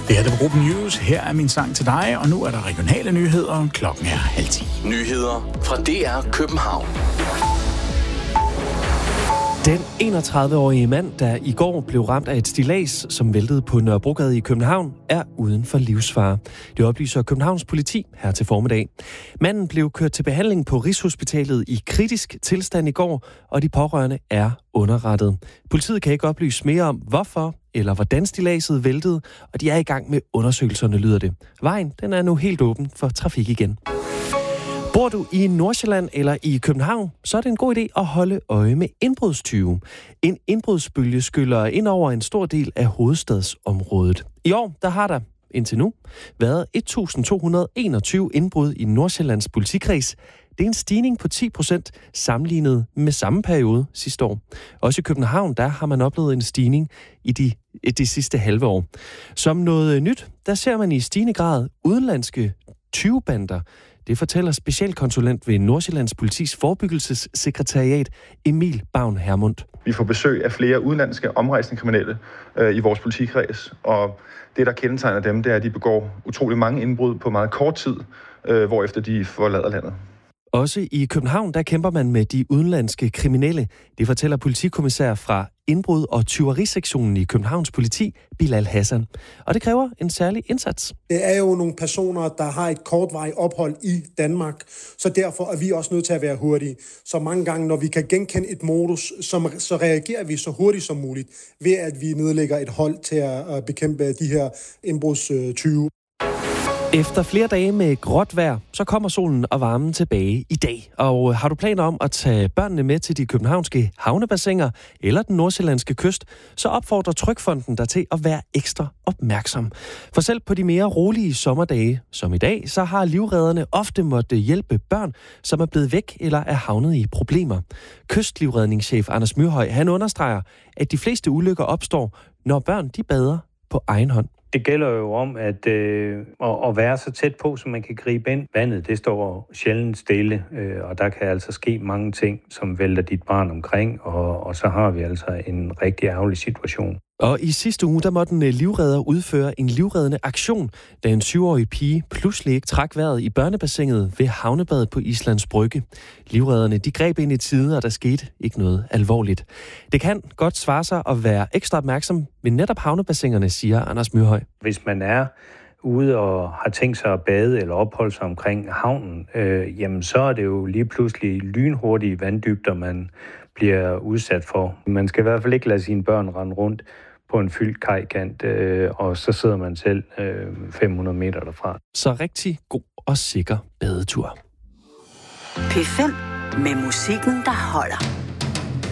Det her, det var Gruppen News. Her er min sang til dig, og nu er der regionale nyheder. Klokken er 9:30. Nyheder fra DR København. Den 31-årige mand, der i går blev ramt af et stillads, som væltede på Nørrebrogade i København, er uden for livsfare. Det oplyser Københavns politi her til formiddag. Manden blev kørt til behandling på Rigshospitalet i kritisk tilstand i går, og de pårørende er underrettet. Politiet kan ikke oplyse mere om, hvorfor eller hvordan stilladset væltede, og de er i gang med undersøgelserne, lyder det. Vejen den er nu helt åben for trafik igen. Bor du i Nordsjælland eller i København, så er det en god idé at holde øje med indbrudstyve. En indbrudsbølge skyller ind over en stor del af hovedstadsområdet. I år, der har der indtil nu været 1.221 indbrud i Nordsjællands politikreds. Det er en stigning på 10% sammenlignet med samme periode sidste år. Også i København, der har man oplevet en stigning i de sidste halve år. Som noget nyt, der ser man i stigende grad udenlandske tyvebander. Det fortæller specialkonsulent ved Nordsjællands Politis forebyggelsessekretariat Emil Bavn Hermund. Vi får besøg af flere udenlandske omrejsende kriminelle i vores politikreds, og det, der kendetegner dem, det er, at de begår utrolig mange indbrud på meget kort tid, hvorefter de forlader landet. Også i København, der kæmper man med de udenlandske kriminelle. Det fortæller politikommissær fra indbrud- og tyverisektionen i Københavns politi, Bilal Hassan. Og det kræver en særlig indsats. Det er jo nogle personer, der har et kortvarigt ophold i Danmark, så derfor er vi også nødt til at være hurtige. Så mange gange, når vi kan genkende et modus, så reagerer vi så hurtigt som muligt, ved at vi nedlægger et hold til at bekæmpe de her indbrudstyve. Efter flere dage med gråt vejr, så kommer solen og varmen tilbage i dag. Og har du planer om at tage børnene med til de københavnske havnebassiner eller den nordsjællandske kyst, så opfordrer Trygfonden dig til at være ekstra opmærksom. For selv på de mere rolige sommerdage, som i dag, så har livredderne ofte måttet hjælpe børn, som er blevet væk eller er havnet i problemer. Kystlivredningschef Anders Myrhøj, han understreger, at de fleste ulykker opstår, når børn de bader på egen hånd. Det gælder jo om at være så tæt på, så man kan gribe ind. Vandet, det står sjældent stille, og der kan altså ske mange ting, som vælter dit barn omkring, og så har vi altså en rigtig ærgerlig situation. Og i sidste uge, der måtte en livredder udføre en livreddende aktion, da en 7-årig pige pludselig ikke trak vejret i børnebassinet ved havnebadet på Islands Brygge. Livredderne, de greb ind i tide, og der skete ikke noget alvorligt. Det kan godt svare sig at være ekstra opmærksom ved netop havnebassinerne, siger Anders Myrhøj. Hvis man er ude og har tænkt sig at bade eller opholde sig omkring havnen, jamen så er det jo lige pludselig lynhurtige vanddybder, man bliver udsat for. Man skal i hvert fald ikke lade sine børn rende rundt på en fyldt kajkant, og så sidder man selv 500 meter derfra. Så rigtig god og sikker badetur. P5 med musikken, der holder.